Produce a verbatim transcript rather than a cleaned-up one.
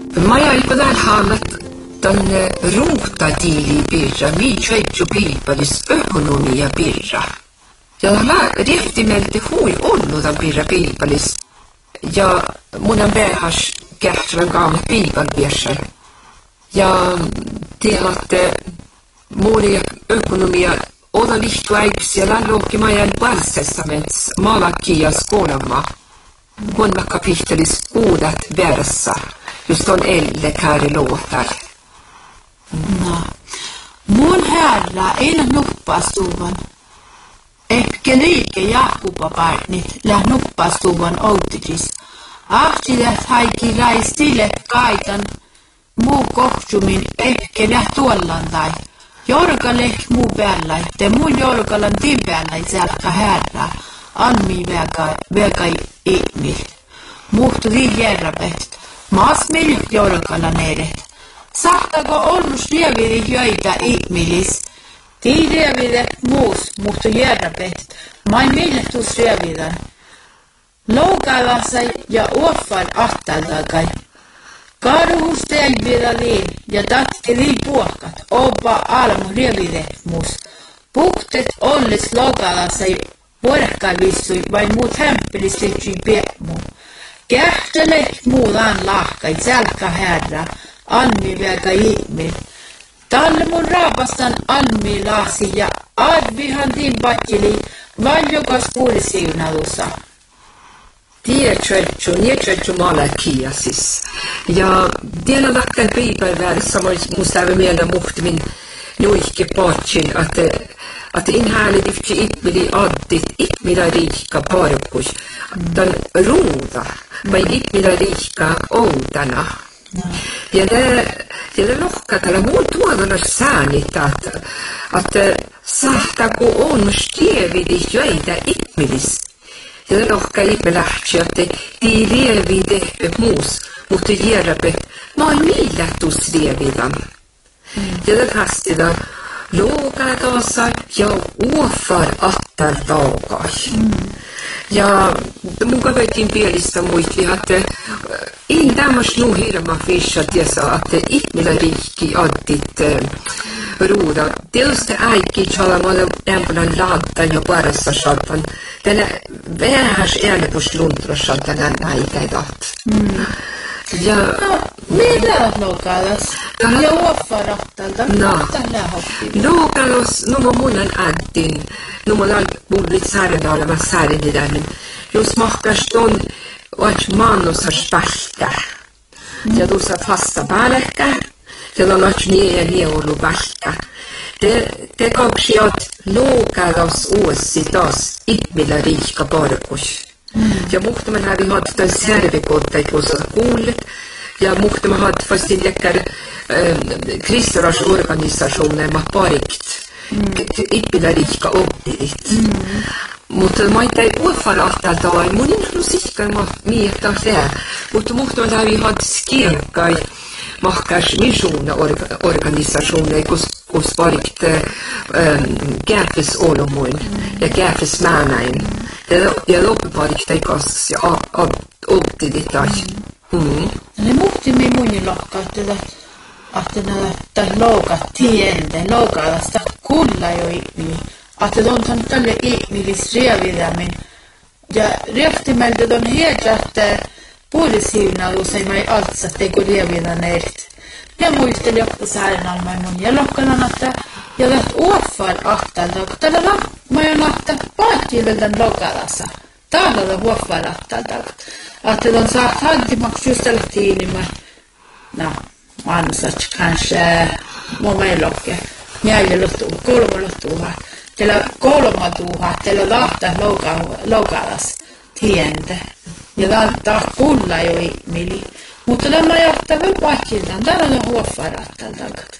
Maja ei pidä haamat tänne ruutatiili pirra, mihin tjöitju piipalis ökonomia pirra. Ja rehtimelti hui onnu tämän pirra piipalis. Ja mun on vähäs kähtran kaamme piipalpirsa. Ja tiedätte, muun ökonomia olla lihtu äiks ja lannokki majan valsessaments malakia skånamma. Mun kapitelis uudat versa. Just on elle kääri låtar. No. Mun herra ei nuppastuvan. Ehkä liike Jakubapartnit läht nuppastuvan outikis. Ahtilet haiki raistille kaitan muu kohtumin ehkä läht tuollandai. Jorgaleh muu päällai, te mun jorgalan tivällai selkä herra. Anmi vega vega ihmil. Muhtu vi järjepet. Maas meillä jorgalan eret. Sahtako onnus lievidi joita ihmilis. Tiidevidet muus muhtu järjepet. Main meille tuus lievidan. Loukalasai ja uoffan ahtaltakai. Karuhus teivillä liin ja tatke liin puokat. Opa almu lievidet muus. Puhtet ollis loukalasai. Vuorekkaavissui vain muut hämpelistetsui piemmu. Kähtele muulaan lahkai, selkä herra, anmi vega ihmil. Talle mun raapastan anmi laasi ja arvihan tin patjili, vain jokas kuuli siunalusa. Tiedätkö, niedätkö malakia siis. Ja tiedän lakkaan piipäivääri samoin musta aivan mieltä muhtimin nuihki patjin, että att inhärligt ihmili addit ihmila riikka parkus. Tämän ruuda vai ihmila riikka outana. Ja det lockar tällä muun tuodana säänit, että että sahtako on stievidis joita ihmilis. Ja det lockar ihme lähtsi, että tii lievi tehpe muus, mutta järjepet maa millä tus lievidan. Ja det hastida Loukatossa ja uoffar attar taukas. Mm. Ja mun kavetin pielistä muisti, että in tämmöis nu hirma fishat ja saa, että ihmillä riikki addit ruuda. Tietysti äikki tjalamalla ämpänän laattan ja parassa satan. Tänä vähäs äänepus luntra satan näitäidat. Mm. Ja mitä lokalas? Ja uoffarattalta. No. Lokalas, no mä munan ääntin. No mä olen mullit säädänä olemassa säädänä. Jos mahkas ton, oot mannossa spältä. Ja tuossa fasta päälehkä. Ja on oot nie ja nie ollut välkä. Te, te kaksi oot lokalas uusi taas ihmillä riikka parkus. Mm. Ja muhta man hade haft den servekotta på skolan. Ja muhta man hade fast in läckar äh, kristersorganisationer med parikt. Ippillä riikka oppidit. Mm. Mutta mä ei uofara ahtalta vai mun inhlu sikkaan mä miettä se. Mutta muhta man hade haft skirkai mahkas missioner organisationer kus kus parikt äh, käfes olomuin ja käfes määnain. Ja loppuparikta ei kanssa ja otti dittai. Mm. Ne muhti mi munin lohkaatella, että näitä loukat tiende, loukalasta kulla jo ihmili. Että on tämän tälle ihmilis rievidämin. Ja riehtimeltä on hiedä, että puolisiunalus ei mai altsa teko rievidän erit. Ja muisteli jotta säädän almain mun ja lohkanan, että ja läht uoffar ahtalta, tällä la, mä oon ahta paatjiveltän lokalassa. Täällä on uoffar ahtalta. Että on saat hantimaks just tällä tiinimä. No, ansats kanske många lokke. Neljä lottua, kolme lottua. Tällä kolma tuuha, tällä lahta lokalas tiente. Ja lahtaa kulla jo ihmili. Mutta nämä johtaa vielä paatjiltaan. Täällä on uoffar ahtalta.